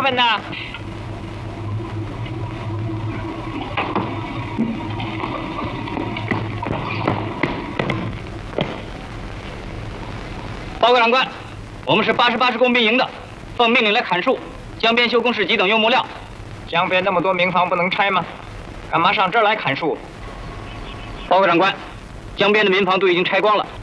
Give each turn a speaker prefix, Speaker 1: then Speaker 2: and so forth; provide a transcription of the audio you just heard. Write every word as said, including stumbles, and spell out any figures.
Speaker 1: 烦呐！报告长官，我们是八十八师工兵营的，奉命令来砍树、江边修工事级等用木料。江边那么多民房不能拆吗？干嘛上这儿来砍树？报告长官，江边的民房都已经拆光了，